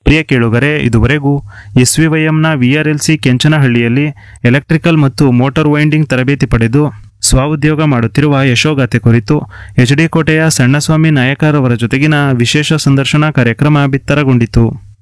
ಪ್ರಿಯ ಕೇಳುಗರೆ, ಇದುವರೆಗೂ SVYMನ VRLC ಕೆಂಚನಹಳ್ಳಿಯಲ್ಲಿ electrical ಮತ್ತು ಮೋಟಾರ್ ವೈಂಡಿಂಗ್ ತರಬೇತಿ ಪಡೆದು ಸ್ವಉದ್ಯೋಗ ಮಾಡುತ್ತಿರುವ ಯಶೋಗಾಥೆ ಕುರಿತು HD ಕೋಟೆಯ ಸಣ್ಣಸ್ವಾಮಿ ನಾಯಕರವರ ಜೊತೆಗಿನ ವಿಶೇಷ ಸಂದರ್ಶನ ಕಾರ್ಯಕ್ರಮ ಬಿತ್ತರಗೊಂಡಿತು.